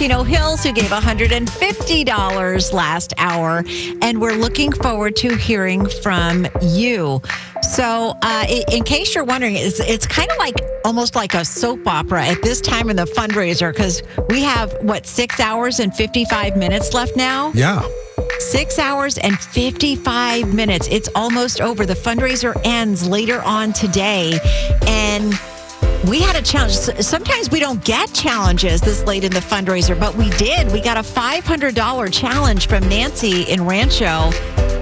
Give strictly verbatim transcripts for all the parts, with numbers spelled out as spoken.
Chino Hills, who gave one hundred fifty dollars last hour. And we're looking forward to hearing from you. So uh, in case you're wondering, it's, it's kind of like almost like a soap opera at this time in the fundraiser, because we have, what, six hours and fifty-five minutes left now? Yeah. Six hours and fifty-five minutes. It's almost over. The fundraiser ends later on today. And we had a challenge. Sometimes we don't get challenges this late in the fundraiser, but we did. We got a five hundred dollars challenge from Nancy in Rancho.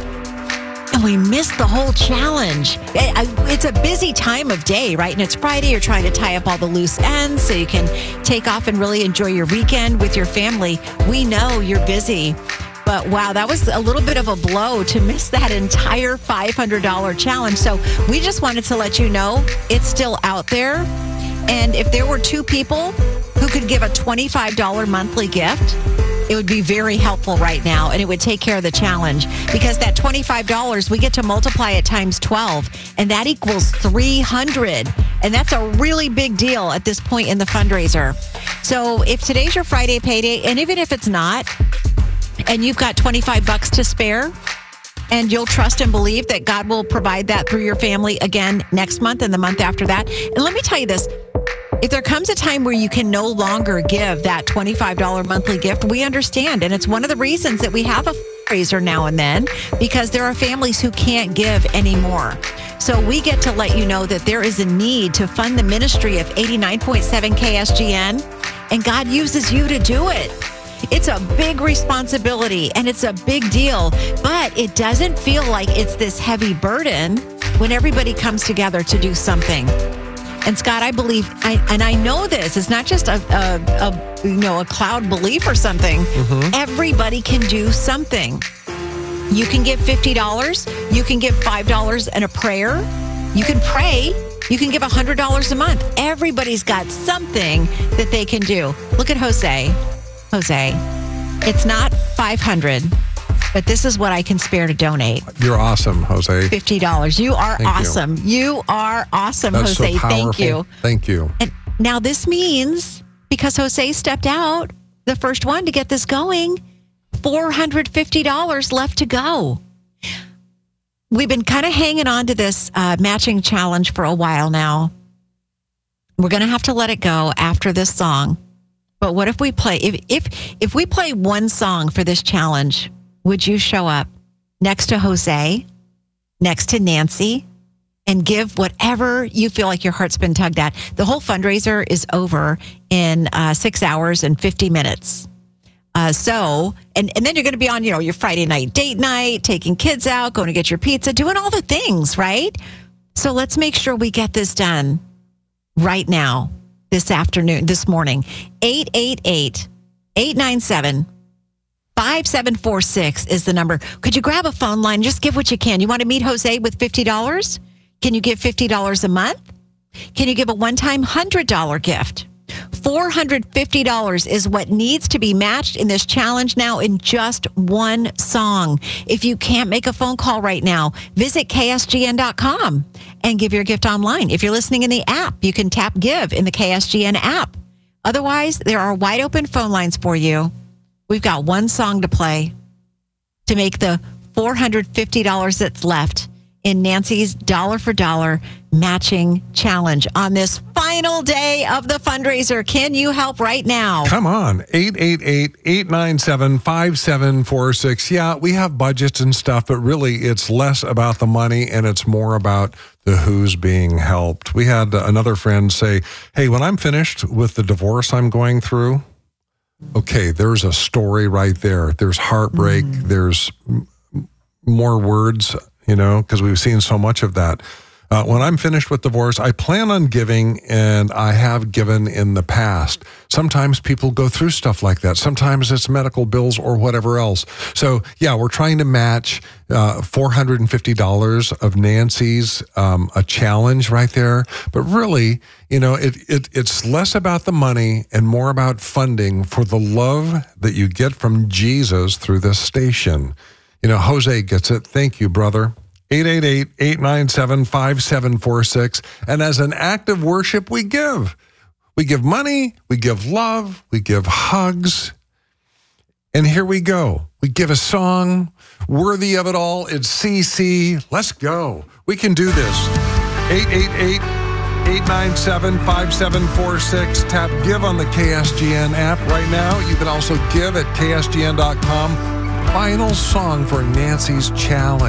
And we missed the whole challenge. It's a busy time of day, right? And it's Friday. You're trying to tie up all the loose ends so you can take off and really enjoy your weekend with your family. We know you're busy. But wow, that was a little bit of a blow to miss that entire five hundred dollars challenge. So we just wanted to let you know it's still out there. And if there were two people who could give a twenty-five dollars monthly gift, it would be very helpful right now, and it would take care of the challenge, because that twenty-five dollars, we get to multiply it times twelve, and that equals three hundred dollars. And that's a really big deal at this point in the fundraiser. So if today's your Friday payday, and even if it's not, and you've got twenty-five bucks to spare, and you'll trust and believe that God will provide that through your family again next month and the month after that. And let me tell you this. If there comes a time where you can no longer give that twenty-five dollars monthly gift, we understand. And it's one of the reasons that we have a fundraiser now and then, because there are families who can't give anymore. So we get to let you know that there is a need to fund the ministry of eighty-nine point seven K S G N, and God uses you to do it. It's a big responsibility and it's a big deal, but it doesn't feel like it's this heavy burden when everybody comes together to do something. And Scott, I believe, I, and I know this, it's not just a, a, a you know, a cloud belief or something. Mm-hmm. Everybody can do something. You can give fifty dollars. You can give five dollars and a prayer. You can pray. You can give one hundred dollars a month. Everybody's got something that they can do. Look at Jose. Jose, it's not five hundred dollars. But this is what I can spare to donate. You're awesome, Jose. fifty dollars. You are Thank awesome. You. you are awesome, That's Jose. So Thank you. Thank you. And now this means, because Jose stepped out, the first one to get this going, four hundred fifty dollars left to go. We've been kind of hanging on to this uh, matching challenge for a while now. We're going to have to let it go after this song. But what if we play, if if if we play one song for this challenge, would you show up next to Jose, next to Nancy, and give whatever you feel like your heart's been tugged at? The whole fundraiser is over in uh, six hours and fifty minutes. Uh, so, and, and then you're going to be on, you know, your Friday night date night, taking kids out, going to get your pizza, doing all the things, right? So let's make sure we get this done right now, this afternoon, this morning. eight eight eight, eight nine seven, five seven four six is the number. Could you grab a phone line? Just give what you can. You want to meet Jose with fifty dollars? Can you give fifty dollars a month? Can you give a one-time one hundred dollars gift? four hundred fifty dollars is what needs to be matched in this challenge now in just one song. If you can't make a phone call right now, visit K S G N dot com and give your gift online. If you're listening in the app, you can tap give in the K S G N app. Otherwise, there are wide open phone lines for you. We've got one song to play to make the four hundred fifty dollars that's left in Nancy's dollar for dollar matching challenge on this final day of the fundraiser. Can you help right now? Come on. eight eight eight, eight nine seven, five seven four six. Yeah, we have budgets and stuff, but really it's less about the money and it's more about the who's being helped. We had another friend say, hey, when I'm finished with the divorce I'm going through, okay, there's a story right there. There's heartbreak. Mm. There's m- more words, you know, because we've seen so much of that. Uh, when I'm finished with divorce, I plan on giving, and I have given in the past. Sometimes people go through stuff like that. Sometimes it's medical bills or whatever else. So, yeah, we're trying to match uh, four hundred fifty dollars of Nancy's, um, a challenge right there. But really, you know, it, it it's less about the money and more about funding for the love that you get from Jesus through this station. You know, Jose gets it. Thank you, brother. eight eight eight, eight nine seven, five seven four six. And as an act of worship, we give. We give money, we give love, we give hugs. And here we go. We give a song worthy of it all. It's C C. Let's go. We can do this. eight eight eight, eight nine seven, five seven four six. Tap Give on the K S G N app right now. You can also give at K S G N dot com. Final song for Nancy's challenge.